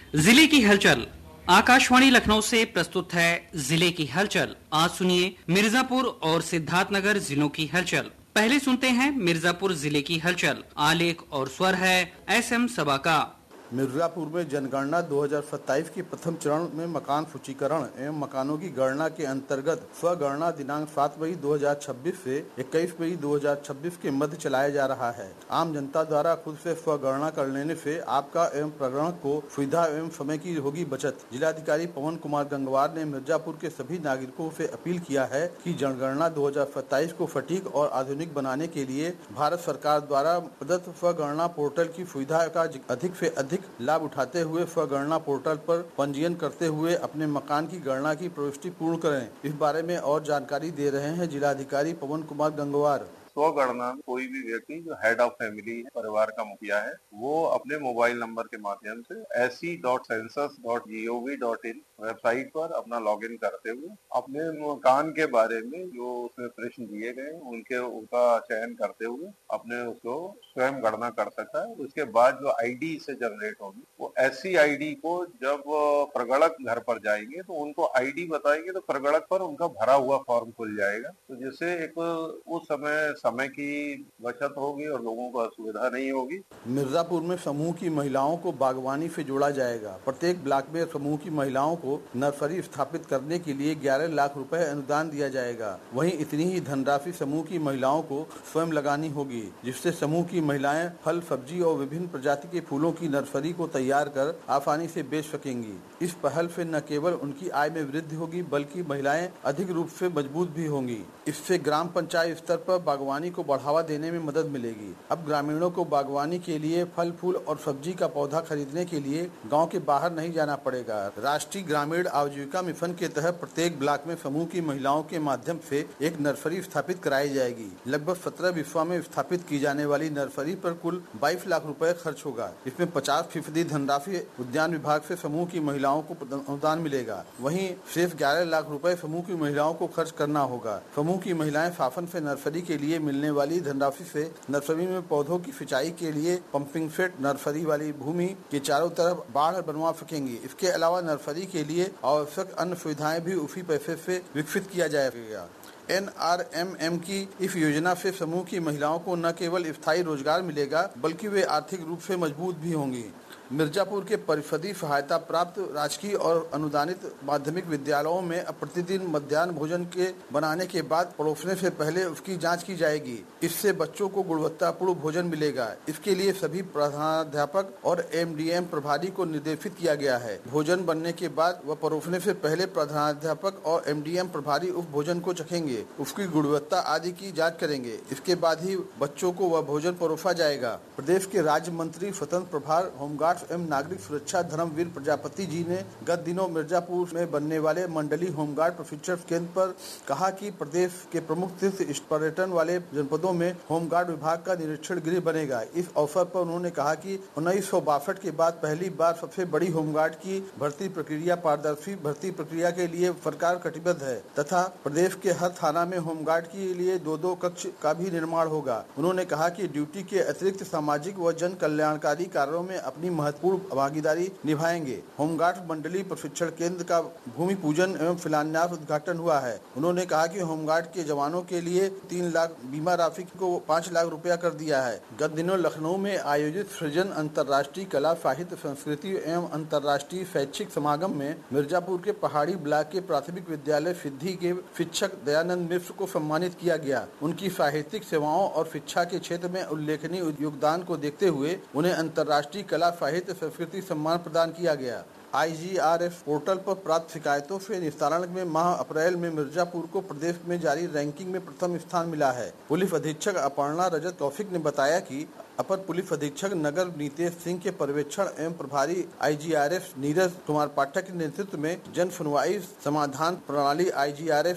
जिले की हलचल। आकाशवाणी लखनऊ से प्रस्तुत है जिले की हलचल। आज सुनिए मिर्जापुर और सिद्धार्थनगर जिलों की हलचल। पहले सुनते हैं मिर्जापुर जिले की हलचल। आलेख और स्वर है एसएम सबा का। मिर्जापुर में जनगणना 2027 के प्रथम चरण में मकान सूचीकरण एवं मकानों की गणना के अंतर्गत स्वगणना दिनांक 7 मई 2026 से 21 मई 2026 के मध्य चलाया जा रहा है। आम जनता द्वारा खुद से स्वगणना कर लेने से आपका एवं प्रगणक को सुविधा एवं समय की होगी बचत। जिलाधिकारी पवन कुमार गंगवार ने मिर्जापुर के सभी नागरिकों से अपील किया है कि जनगणना 2027 को सटीक और आधुनिक बनाने के लिए भारत सरकार द्वारा प्रदत्त स्वगणना पोर्टल की सुविधा का अधिक से अधिक लाभ उठाते हुए स्वगणना पोर्टल पर पंजीयन करते हुए अपने मकान की गणना की प्रविष्टि पूर्ण करें। इस बारे में और जानकारी दे रहे हैं जिलाधिकारी पवन कुमार गंगवार। स्वगणना में कोई भी व्यक्ति जो हेड ऑफ फैमिली है, परिवार का मुखिया है, वो अपने मोबाइल नंबर के माध्यम से se.census.gov.in वेबसाइट पर अपना लॉगिन करते हुए अपने मकान के बारे में जो उसमें प्रश्न दिए गए उनका चयन करते हुए अपने उसको स्वयं गणना कर सकता है। उसके बाद जो आईडी से जनरेट होगी वो ऐसी आईडी को जब प्रगणक घर पर जाएंगे तो उनको आईडी बताएंगे तो प्रगणक पर उनका भरा हुआ फॉर्म खुल जाएगा, तो जिससे एक उस समय की बचत होगी और लोगों को असुविधा नहीं होगी। मिर्जापुर में समूह की महिलाओं को बागवानी से जोड़ा जाएगा। प्रत्येक ब्लॉक में समूह की महिलाओं को नर्सरी स्थापित करने के लिए 11 लाख रुपए अनुदान दिया जाएगा। वहीं इतनी ही धनराशि समूह की महिलाओं को स्वयं लगानी होगी, जिससे समूह की महिलाएं फल, सब्जी और विभिन्न प्रजाति के फूलों की नर्सरी को तैयार कर आसानी से बेच सकेंगी। इस पहल से न केवल उनकी आय में वृद्धि होगी बल्कि महिलाएं अधिक रूप से मजबूत भी होंगी। इससे ग्राम पंचायत स्तर पर बागवानी को बढ़ावा देने में मदद मिलेगी। अब ग्रामीणों को बागवानी के लिए फल, फूल और सब्जी का पौधा खरीदने के लिए गांव के बाहर नहीं जाना पड़ेगा। राष्ट्रीय ग्रामीण आजीविका मिशन के तहत प्रत्येक ब्लॉक में समूह की महिलाओं के माध्यम से एक नर्सरी स्थापित कराई जाएगी। लगभग 17 विश्वा में स्थापित की जाने वाली नर्सरी पर कुल 22 लाख रुपए खर्च होगा। इसमें 50% धनराशि उद्यान विभाग से समूह की महिलाओं को अनुदान मिलेगा। वहीं शेष 11 लाख रुपए समूह की महिलाओं को खर्च करना होगा। समूह की महिलाएं शासन से नर्सरी के लिए मिलने वाली धनराशि से नर्सरी में पौधों की सिंचाई के लिए पंपिंग सेट, नर्सरी वाली भूमि के चारों तरफ बाढ़ बनवा सकेंगी। इसके अलावा नर्सरी के लिए आवश्यक अन्य सुविधाएं भी उसी पैसे से विकसित किया जाएगा। NRMM की इस योजना से समूह की महिलाओं को न केवल स्थायी रोजगार मिलेगा बल्कि वे आर्थिक रूप से मजबूत भी होंगी। मिर्जापुर के परिषदीय सहायता प्राप्त राजकीय और अनुदानित माध्यमिक विद्यालयों में प्रतिदिन मध्याह्न भोजन के बनाने के बाद परोसने से पहले उसकी जांच की जाएगी। इससे बच्चों को गुणवत्तापूर्ण भोजन मिलेगा। इसके लिए सभी प्रधानाध्यापक और MDM प्रभारी को निर्देशित किया गया है। भोजन बनने के बाद व परोसने से पहले प्रधानाध्यापक और MDM प्रभारी उस भोजन को चखेंगे, उसकी गुणवत्ता आदि की जाँच करेंगे। इसके बाद ही बच्चों को वह भोजन परोसा जाएगा। प्रदेश के राज्य मंत्री स्वतंत्र प्रभार होमगार्ड एवं नागरिक सुरक्षा धर्मवीर प्रजापति जी ने गत दिनों मिर्जापुर में बनने वाले मंडली होमगार्ड प्रशिक्षण केंद्र पर कहा कि प्रदेश के प्रमुख तीर्थ पर्यटन वाले जनपदों में होमगार्ड विभाग का निरीक्षण गृह बनेगा। इस अवसर पर उन्होंने कहा कि 1962 के बाद पहली बार सबसे बड़ी होमगार्ड की भर्ती प्रक्रिया पारदर्शी भर्ती प्रक्रिया के लिए सरकार कटिबद्ध है तथा प्रदेश के हर थाना में होमगार्ड के लिए 2-2 कक्ष का भी निर्माण होगा। उन्होंने कहा कि ड्यूटी के अतिरिक्त सामाजिक व जन कल्याणकारी कार्यों में अपनी महत्वपूर्ण भागीदारी निभाएंगे। होमगार्ड मंडली प्रशिक्षण केंद्र का भूमि पूजन एवं शिलान्यास उद्घाटन हुआ है। उन्होंने कहा कि होमगार्ड के जवानों के लिए 3 लाख बीमा राशि को 5 लाख रुपया कर दिया है। गत दिनों लखनऊ में आयोजित सृजन अंतर्राष्ट्रीय कला, साहित्य, संस्कृति एवं अंतर्राष्ट्रीय शैक्षिक समागम में मिर्जापुर के पहाड़ी ब्लॉक के प्राथमिक विद्यालय सिद्धि के शिक्षक दयानंद मिश्र को सम्मानित किया गया। उनकी साहित्यिक सेवाओं और शिक्षा के क्षेत्र में उल्लेखनीय योगदान को देखते हुए उन्हें अंतर्राष्ट्रीय कला, साहित्य, संस्कृति सम्मान प्रदान किया गया। IGRF पोर्टल पर प्राप्त शिकायतों से निस्तारण में माह अप्रैल में मिर्जापुर को प्रदेश में जारी रैंकिंग में प्रथम स्थान मिला है। पुलिस अधीक्षक अपर्णा रजत कौशिक ने बताया कि अपर पुलिस अधीक्षक नगर नीतेश सिंह के पर्यवेक्षण एवं प्रभारी IGRF नीरज कुमार पाठक के नेतृत्व में जन सुनवाई समाधान प्रणाली IGRF